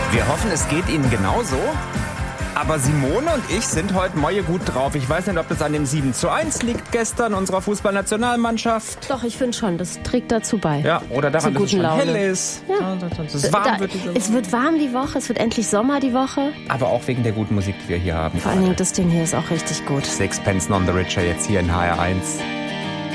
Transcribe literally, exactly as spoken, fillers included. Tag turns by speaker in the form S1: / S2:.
S1: Wir hoffen, es geht Ihnen genauso. Aber Simone und ich sind heute Moje gut drauf. Ich weiß nicht, ob das an dem sieben zu eins liegt gestern unserer Fußballnationalmannschaft.
S2: Doch, ich finde schon, das trägt dazu bei.
S1: Ja, oder daran, dass es schon
S2: Laune.
S1: hell ist.
S2: Ja.
S1: Dass es warm
S2: da,
S1: wird diese
S2: es wird warm die Woche, es wird endlich Sommer die Woche.
S1: Aber auch wegen der guten Musik, die wir hier haben.
S2: Vor allen Dingen, das Ding hier ist auch richtig gut.
S1: Sixpence None the Richer jetzt hier in H R eins.